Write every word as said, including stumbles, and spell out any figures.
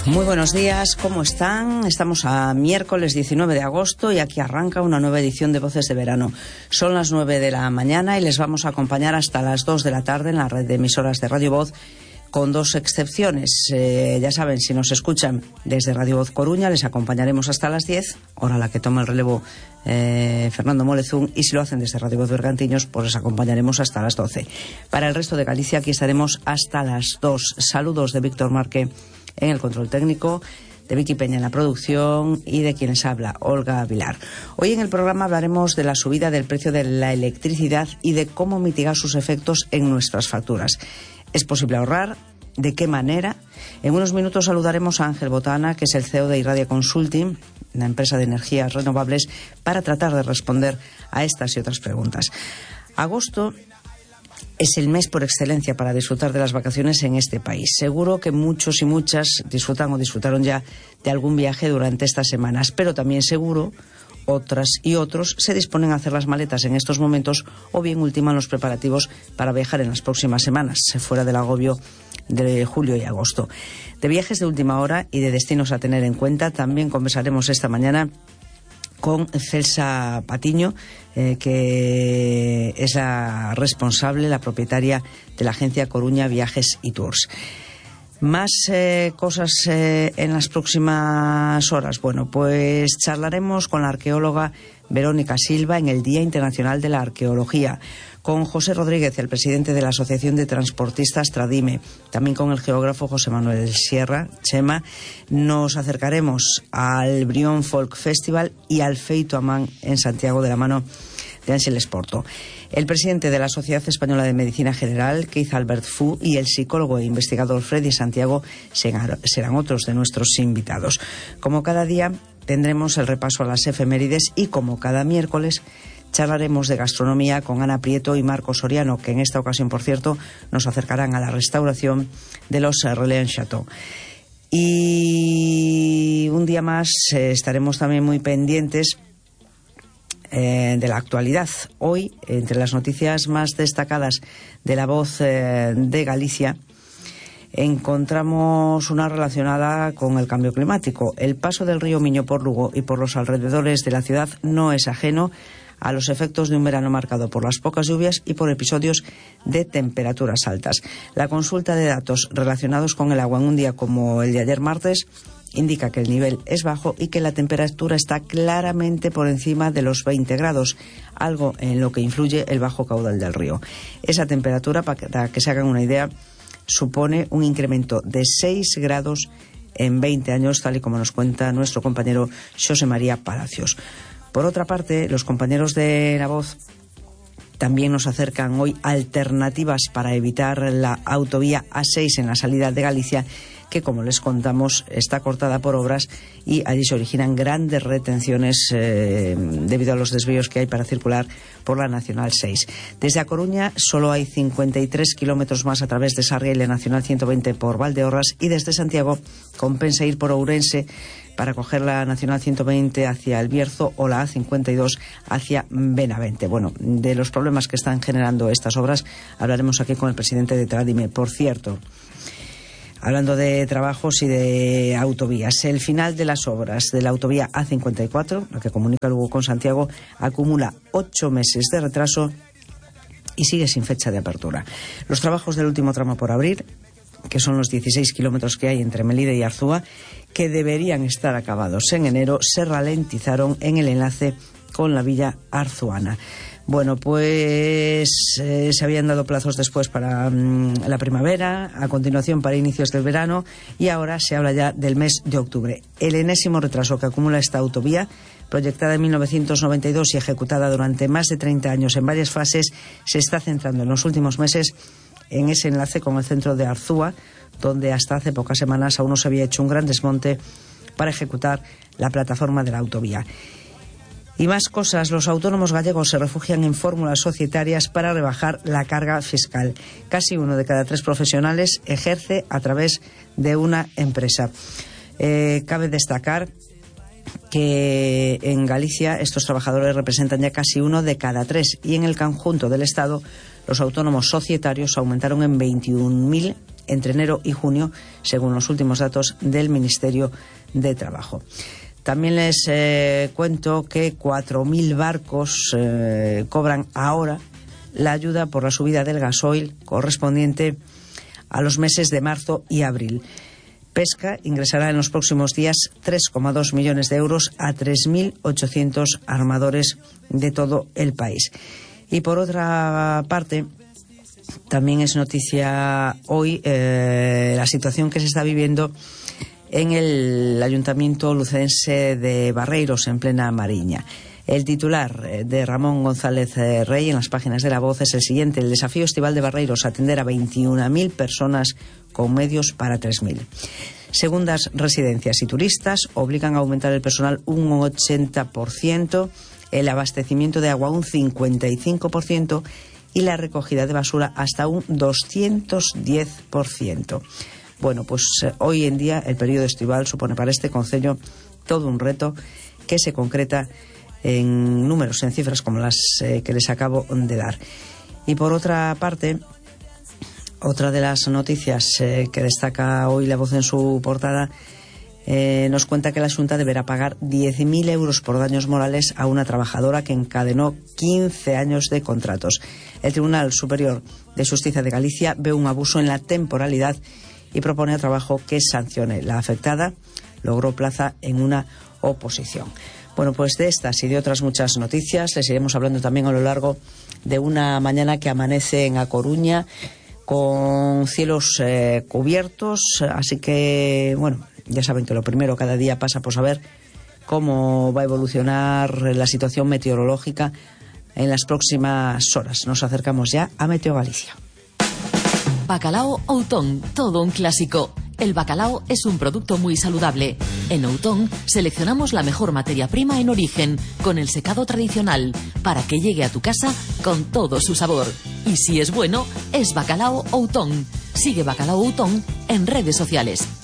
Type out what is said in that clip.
Muy buenos días, ¿cómo están? Estamos a miércoles diecinueve de agosto y aquí arranca una nueva edición de Voces de Verano. Son las nueve de la mañana y les vamos a acompañar hasta las dos de la tarde en la red de emisoras de Radio Voz, con dos excepciones. Eh, ya saben, si nos escuchan desde Radio Voz Coruña, les acompañaremos hasta las diez, hora a la que toma el relevo eh, Fernando Molezún, y si lo hacen desde Radio Voz Bergantiños, pues les acompañaremos hasta las doce. Para el resto de Galicia, aquí estaremos hasta las dos. Saludos de Víctor Marque en el control técnico, de Vicky Peña en la producción y de quienes habla, Olga Vilar. Hoy en el programa hablaremos de la subida del precio de la electricidad y de cómo mitigar sus efectos en nuestras facturas. ¿Es posible ahorrar? ¿De qué manera? En unos minutos saludaremos a Ángel Botana, que es el C E O de Irradia Consulting, una empresa de energías renovables, para tratar de responder a estas y otras preguntas. Agosto es el mes por excelencia para disfrutar de las vacaciones en este país. Seguro que muchos y muchas disfrutan o disfrutaron ya de algún viaje durante estas semanas, pero también seguro otras y otros se disponen a hacer las maletas en estos momentos o bien ultiman los preparativos para viajar en las próximas semanas, fuera del agobio de julio y agosto. De viajes de última hora y de destinos a tener en cuenta también conversaremos esta mañana con Celsa Patiño, eh, que es la responsable, la propietaria de la agencia Coruña Viajes y Tours. Más eh, cosas eh, en las próximas horas. Bueno, pues charlaremos con la arqueóloga Verónica Silva en el Día Internacional de la Arqueología, con José Rodríguez, el presidente de la Asociación de Transportistas Tradime, también con el geógrafo José Manuel Sierra, Chema. Nos acercaremos al Brión Folk Festival y al Feito Amán en Santiago de la mano de Ángeles Porto. El presidente de la Sociedad Española de Medicina General, Keith Albert Fu, y el psicólogo e investigador Freddy Santiago serán otros de nuestros invitados. Como cada día, tendremos el repaso a las efemérides y, como cada miércoles, charlaremos de gastronomía con Ana Prieto y Marco Soriano, que en esta ocasión, por cierto, nos acercarán a la restauración de los Relais Chateau. Y un día más eh, estaremos también muy pendientes Eh, de la actualidad. Hoy, entre las noticias más destacadas de La Voz eh, de Galicia, encontramos una relacionada con el cambio climático. El paso del río Miño por Lugo y por los alrededores de la ciudad no es ajeno a los efectos de un verano marcado por las pocas lluvias y por episodios de temperaturas altas. La consulta de datos relacionados con el agua en un día como el de ayer martes indica que el nivel es bajo y que la temperatura está claramente por encima de los veinte grados, algo en lo que influye el bajo caudal del río. Esa temperatura, para que se hagan una idea, supone un incremento de seis grados en veinte años, tal y como nos cuenta nuestro compañero Xosé María Palacios. Por otra parte, los compañeros de La Voz también nos acercan hoy alternativas para evitar la autovía A seis en la salida de Galicia, que, como les contamos, está cortada por obras y allí se originan grandes retenciones eh, debido a los desvíos que hay para circular por la Nacional seis. Desde A Coruña solo hay cincuenta y tres kilómetros más a través de Sarria y la Nacional ciento veinte por Valdeorras, y desde Santiago compensa ir por Ourense para coger la Nacional ciento veinte hacia El Bierzo o la A cincuenta y dos hacia Benavente. Bueno, de los problemas que están generando estas obras hablaremos aquí con el presidente de Tradime. Por cierto, hablando de trabajos y de autovías, el final de las obras de la autovía A cincuenta y cuatro, la que comunica Lugo con Santiago, acumula ocho meses de retraso y sigue sin fecha de apertura. Los trabajos del último tramo por abrir, que son los dieciséis kilómetros que hay entre Melide y Arzúa, que deberían estar acabados en enero, se ralentizaron en el enlace con la villa arzuana. Bueno, pues eh, se habían dado plazos después para mmm, la primavera, a continuación para inicios del verano, y ahora se habla ya del mes de octubre. El enésimo retraso que acumula esta autovía, proyectada en mil novecientos noventa y dos y ejecutada durante más de treinta años en varias fases, se está centrando en los últimos meses en ese enlace con el centro de Arzúa, donde hasta hace pocas semanas aún no se había hecho un gran desmonte para ejecutar la plataforma de la autovía. Y más cosas, los autónomos gallegos se refugian en fórmulas societarias para rebajar la carga fiscal. Casi uno de cada tres profesionales ejerce a través de una empresa. Eh, cabe destacar que en Galicia estos trabajadores representan ya casi uno de cada tres, y en el conjunto del Estado los autónomos societarios aumentaron en veintiún mil entre enero y junio, según los últimos datos del Ministerio de Trabajo. También les eh, cuento que cuatro mil barcos eh, cobran ahora la ayuda por la subida del gasoil correspondiente a los meses de marzo y abril. Pesca ingresará en los próximos días tres coma dos millones de euros a tres mil ochocientos armadores de todo el país. Y por otra parte, también es noticia hoy eh, la situación que se está viviendo en el Ayuntamiento lucense de Barreiros, en plena Mariña. El titular de Ramón González Rey en las páginas de La Voz es el siguiente: el desafío estival de Barreiros, atender a veintiuna mil personas con medios para tres mil. Segundas residencias y turistas obligan a aumentar el personal un ochenta por ciento, el abastecimiento de agua un cincuenta y cinco por ciento y la recogida de basura hasta un doscientos diez por ciento. Bueno, pues eh, hoy en día el periodo estival supone para este concello todo un reto que se concreta en números, en cifras como las eh, que les acabo de dar. Y por otra parte, otra de las noticias eh, que destaca hoy La Voz en su portada eh, nos cuenta que la Xunta deberá pagar diez mil euros por daños morales a una trabajadora que encadenó quince años de contratos. El Tribunal Superior de Justicia de Galicia ve un abuso en la temporalidad y propone a trabajo que sancione. La afectada logró plaza en una oposición. Bueno, pues de estas y de otras muchas noticias les iremos hablando también a lo largo de una mañana que amanece en A Coruña con cielos eh, cubiertos, así que, bueno, ya saben que lo primero cada día pasa por saber cómo va a evolucionar la situación meteorológica en las próximas horas. Nos acercamos ya a Meteo Galicia. Bacalao Outón, todo un clásico. El bacalao es un producto muy saludable. En Outón seleccionamos la mejor materia prima en origen, con el secado tradicional, para que llegue a tu casa con todo su sabor. Y si es bueno, es Bacalao Outón. Sigue Bacalao Outón en redes sociales.